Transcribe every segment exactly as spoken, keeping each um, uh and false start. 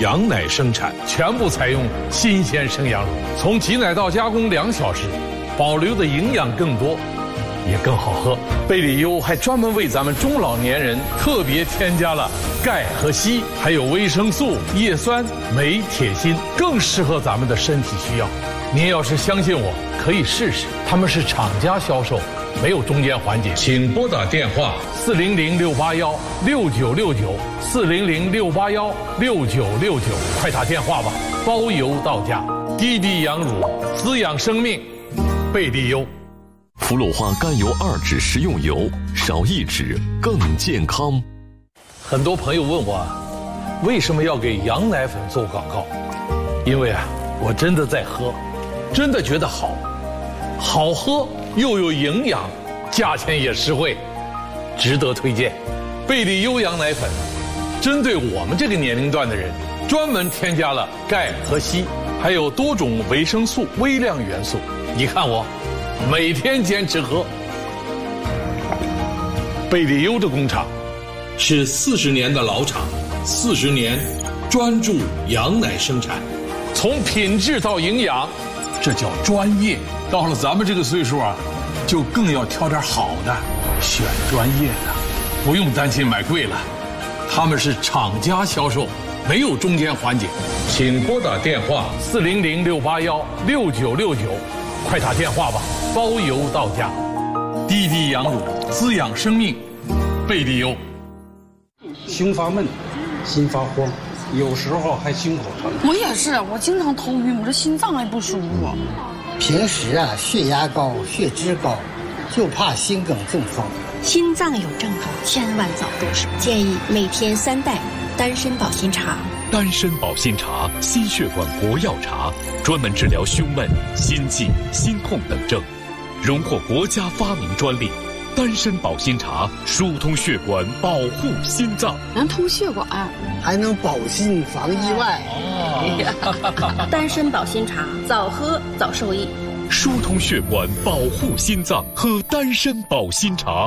羊奶生产，全部采用新鲜生羊乳，从挤奶到加工两小时，保留的营养更多，也更好喝。贝里优还专门为咱们中老年人特别添加了钙和硒，还有维生素、叶酸、镁、铁、锌，更适合咱们的身体需要。您要是相信我，可以试试。他们是厂家销售，没有中间环节。请拨打电话四零零六八幺六九六九四零零六八幺六九六九，快打电话吧，包邮到家。滴滴羊乳，滋养生命，贝利优。 氟鲁化甘油二酯食用油，少一酯更健康。 很多朋友问我，为什么要给羊奶粉做广告？因为啊，我真的在喝，真的觉得好，好喝又有营养，价钱也实惠，值得推荐。贝利优羊奶粉针对我们这个年龄段的人，专门添加了钙和硒，还有多种维生素、微量元素。你看我每天坚持喝。贝利优的工厂是四十年的老厂，四十年专注羊奶生产，从品质到营养，这叫专业。到了咱们这个岁数啊，就更要挑点好的，选专业的，不用担心买贵了。他们是厂家销售，没有中间环节。请拨打电话四零零六八幺六九六九，快打电话吧，包邮到家。滴滴羊乳，滋养生命，贝利优。 胸发闷，心发慌，有时候还心口疼。 我也是，我经常头晕，我这心脏还不舒服。 平时啊，血压高、血脂高，就怕心梗中风。 心脏有症状，千万早动手。建议每天三袋丹参保心茶。 丹参保心茶，心血管国药茶，专门治疗胸闷、心悸、心痛等症，荣获国家发明专利。丹参保心茶疏通血管，保护心脏， 能通血管， 还能保心防意外。 哦、丹参保心茶，早喝早受益。 疏通血管，保护心脏，喝丹参保心茶。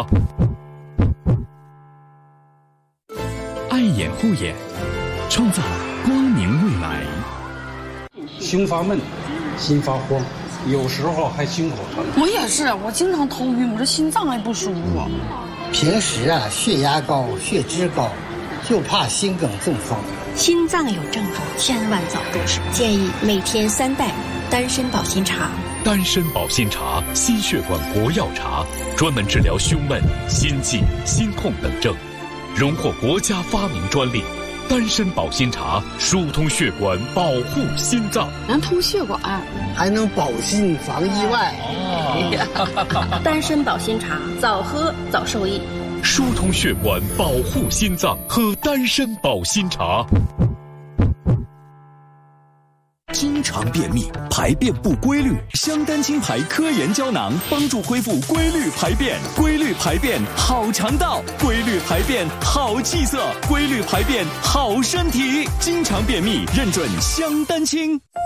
爱眼护眼，创造光明未来。 胸发闷，心发慌，有时候还心口疼。 我也是，我经常头晕，我这心脏还不舒服。 平时啊，血压高、血脂高，就怕心梗中风。 心脏有症状，千万早动手。建议每天三袋丹参保心茶。 丹参保心茶，心血管国药茶，专门治疗胸闷、心悸、心痛等症，荣获国家发明专利。丹参保心茶疏通血管，保护心脏， 能通血管， 还能保心防意外。 哦、丹参保心茶，早喝早受益。 疏通血管，保护心脏，喝丹参保心茶。 经常便秘，排便不规律，香丹清排科研胶囊帮助恢复规律排便，规律排便好肠道，规律排便好气色，规律排便好身体。经常便秘认准香丹清。